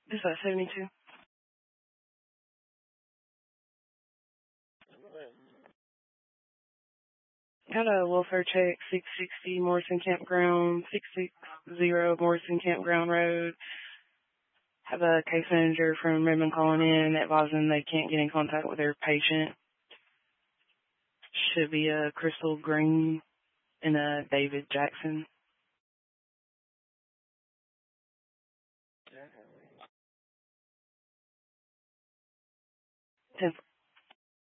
Is that 72? Got a welfare check, 660 Morrison Campground, 660 Morrison Campground Road. Have a case manager from Redmond calling in advising they can't get in contact with their patient. Should be a Crystal Green and a David Jackson. 10